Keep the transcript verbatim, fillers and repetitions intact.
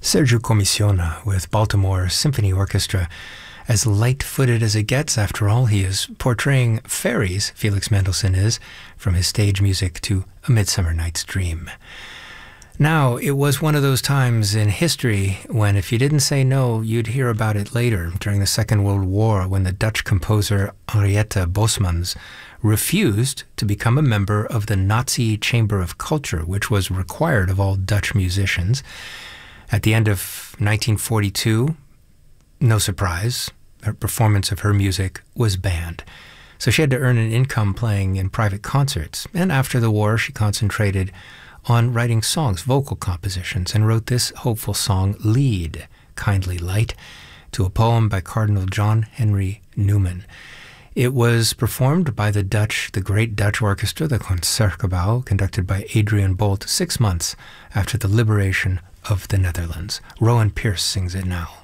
Sergio Commissiona with Baltimore Symphony Orchestra. As light-footed as it gets, after all, he is portraying fairies, Felix Mendelssohn is, from his stage music to A Midsummer Night's Dream. Now, it was one of those times in history when if you didn't say no, you'd hear about it later, during the Second World War, when the Dutch composer Henriette Bosmans refused to become a member of the Nazi Chamber of Culture, which was required of all Dutch musicians. At the end of nineteen forty-two, no surprise, her performance of her music was banned. So she had to earn an income playing in private concerts. And after the war, she concentrated on writing songs, vocal compositions, and wrote this hopeful song, Lied, Kindly Light, to a poem by Cardinal John Henry Newman. It was performed by the Dutch, the great Dutch orchestra, the Concertgebouw, conducted by Adrian Bolt, six months after the liberation of the Netherlands. Rowan Pierce sings it now.